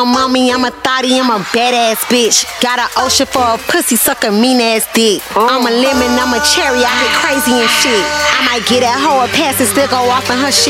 a mommy, I'm a thotty, I'm a badass bitch. Got an ocean for a pussy, suck a mean ass dick. I'm a lemon, I'm a cherry, I get crazy and shit. I might get that hoe a pass and still go off in her shit.